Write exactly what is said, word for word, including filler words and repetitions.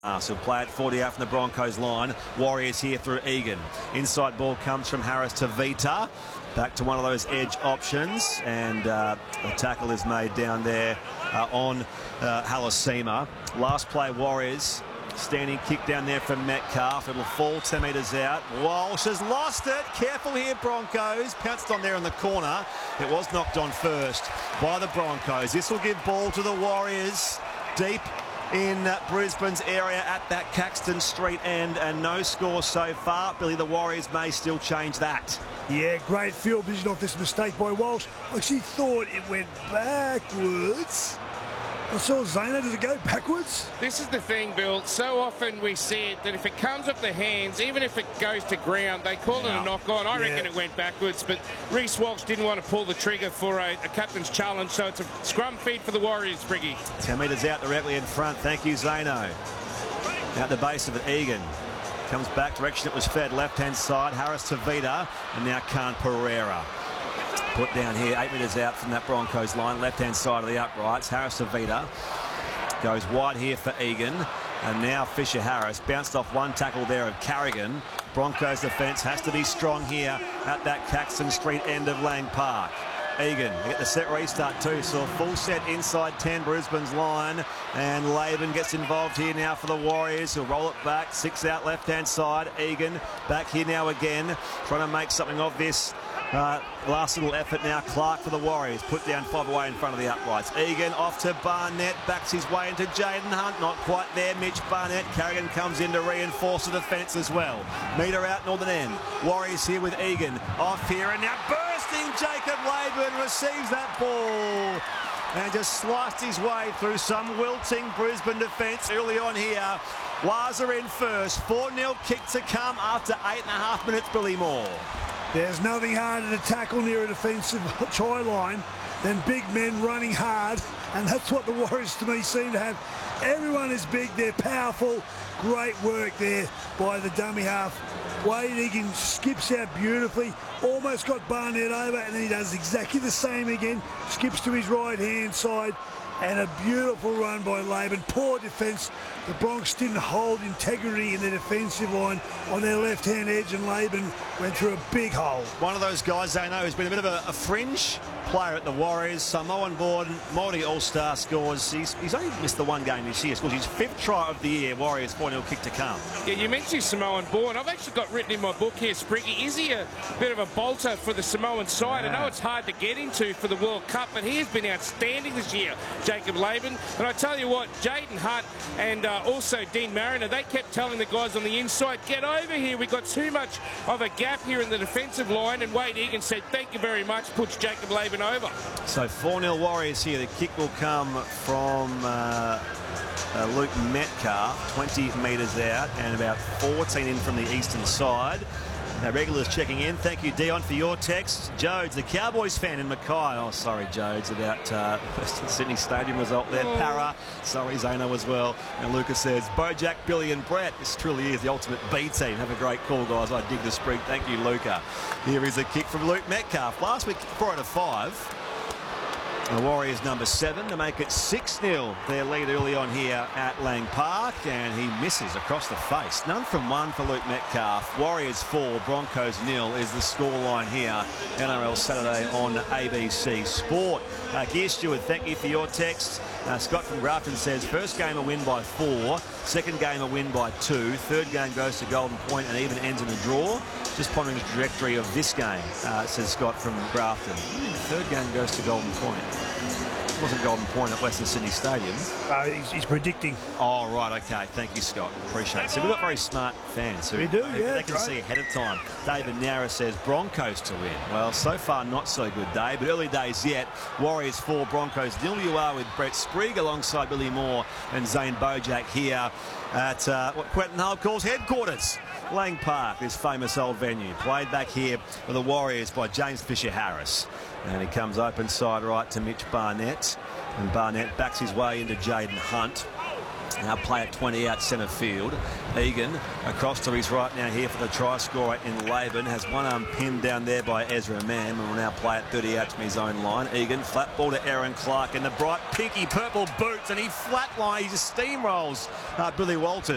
Uh, so play it forty out from the Broncos line. Warriors here through Egan. Inside ball comes from Harris to Vita. Back to one of those edge options. And uh, a tackle is made down there uh, on uh, Halasima. Last play, Warriors. Standing kick down there from Metcalf. It'll fall ten metres out. Walsh has lost it. Careful here, Broncos. Pounced on there in the corner. It was knocked on first by the Broncos. This will give ball to the Warriors deep in uh, Brisbane's area at that Caxton Street end, and no score so far. Billy, the Warriors may still change that. Yeah, great field vision off this mistake by Walsh. I actually thought it went backwards. I saw Zayno, does it go backwards? This is the thing, Bill. So often we see it that if it comes off the hands, even if it goes to ground, they call yeah. it a knock-on. I yeah. reckon it went backwards, but Reece Walsh didn't want to pull the trigger for a, a captain's challenge, so it's a scrum feed for the Warriors, Briggy. ten metres out directly in front. Thank you, Zayno. Out the base of it, Egan. Comes back, direction it was fed, left-hand side. Harris to Vita, and now Khan Pereira. Put down here, eight metres out from that Broncos line, left-hand side of the uprights. Harris to Vita. Goes wide here for Egan. And now Fisher Harris. Bounced off one tackle there of Carrigan. Broncos defence has to be strong here at that Caxton Street end of Lang Park. Egan, they get the set restart too, so a full set inside ten, Brisbane's line, and Laban gets involved here now for the Warriors. He'll roll it back, six out left-hand side. Egan back here now again, trying to make something of this. Uh, last little effort now, Clark for the Warriors, put down five away in front of the uprights. Egan off to Barnett, backs his way into Jaden Hunt, not quite there, Mitch Barnett. Carrigan comes in to reinforce the defence as well. Metre out northern end, Warriors here with Egan, off here, and now bursting Jacob Laban receives that ball and just sliced his way through some wilting Brisbane defence early on here. Wazza in first, four nil kick to come after eight and a half minutes, Billy Moore. There's nothing harder to tackle near a defensive try line than big men running hard, and that's what the Warriors to me seem to have. Everyone is big, they're powerful. Great work there by the dummy half. Wade Egan skips out beautifully, almost got Barnett over, and then he does exactly the same again. Skips to his right hand side, and a beautiful run by Laban. Poor defence. The Bronx didn't hold integrity in their defensive line on their left-hand edge, and Laban went through a big hole. One of those guys they know who's been a bit of a, a fringe player at the Warriors. Samoan born, Māori All-Star scores. He's, he's only missed the one game this year. Scores his fifth try of the year. Warriors four nil kick to come. Yeah, you mentioned Samoan born. I've actually got written in my book here, Spriggy, is he a bit of a bolter for the Samoan side? Yeah. I know it's hard to get into for the World Cup, but he has been outstanding this year, Jacob Laban. And I tell you what, Jaden Hunt and uh, also Dean Mariner, they kept telling the guys on the inside, get over here, we've got too much of a gap here in the defensive line, and Wade Egan said, thank you very much, puts Jacob Laban over. So four nil Warriors here. The kick will come from uh, uh, Luke Metcalf, twenty metres out and about fourteen in from the eastern side. Now, regulars checking in. Thank you, Dion, for your text. Jodes, the Cowboys fan in Mackay. Oh, sorry, Jodes, about uh, Western Sydney Stadium result there. Oh. Para, sorry, Zayno as well. And Lucas says, Bojack, Billy and Brett. This truly is the ultimate B team. Have a great call, guys. I dig the spring. Thank you, Luca. Here is a kick from Luke Metcalf. Last week, four out of five. The Warriors number seven to make it six nil. Their lead early on here at Lang Park, and he misses across the face. None from one for Luke Metcalf. Warriors four, Broncos nil is the scoreline here. N R L Saturday on A B C Sport. Uh, Gear Steward, thank you for your text. Uh, Scott from Grafton says, first game a win by four, second game a win by two, third game goes to Golden Point and even ends in a draw. Just pondering the trajectory of this game, uh, says Scott from Grafton. Third game goes to Golden Point. It wasn't Golden Point at Western Sydney Stadium. Uh, he's, he's predicting. Oh, right, okay. Thank you, Scott. Appreciate it. So we've got very smart fans who we do, yeah, they can right. see ahead of time. David Nara says Broncos to win. Well, so far not so good, Dave, but early days yet. Warriors four, Broncos nil. You are with Brett Sprigg alongside Billy Moore and Zane Bojack here at uh, what Quentin Hull calls headquarters. Lang Park, this famous old venue. Played back here for the Warriors by James Fisher Harris. And he comes open side right to Mitch Barnett. And Barnett backs his way into Jaden Hunt. Now play at twenty out centre field. Egan across to his right now here for the try scorer in Laban. Has one arm pinned down there by Ezra Mann. And will now play at thirty out from his own line. Egan, flat ball to Aaron Clark. And the bright pinky purple boots. And he flat line, he just steamrolls uh, Billy Walters.